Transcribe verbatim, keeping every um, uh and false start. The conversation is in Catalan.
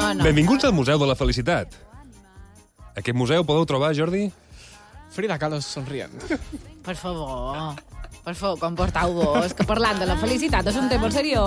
No, no. Benvinguts al Museu de la Felicitat. Aquest museu podeu trobar, Jordi? Frida Kahlo somrient. Per favor, per favor, comportau-vos, que parlant de la felicitat és un tema seriós.